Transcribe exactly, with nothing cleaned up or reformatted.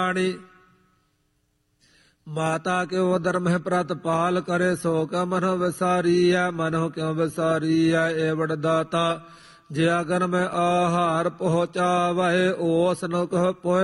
प्राणी। माता क्यों धर्म है प्रतिपाल करे, सो का मनो विसारी है, मनो क्यों विसारी है एवं दाता। जे अगर में आहार पहुँचा वहे, ओस न कह पोए